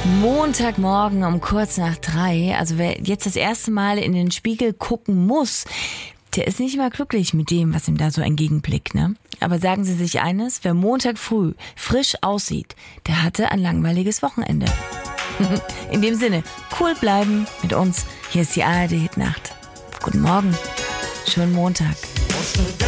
Montagmorgen um kurz nach 3. Also wer jetzt das erste Mal in den Spiegel gucken muss, der ist nicht immer glücklich mit dem, was ihm da so entgegenblickt, ne? Aber sagen Sie sich eines, wer Montag früh frisch aussieht, der hatte ein langweiliges Wochenende. In dem Sinne, cool bleiben mit uns. Hier ist die ARD Hit Nacht. Guten Morgen. Schönen Montag.